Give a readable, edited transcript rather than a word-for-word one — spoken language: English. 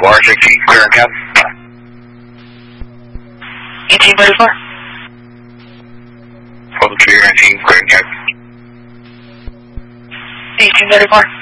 R16, clear and cap. 1834. Hold the trigger, 19, clear and cap. 1834.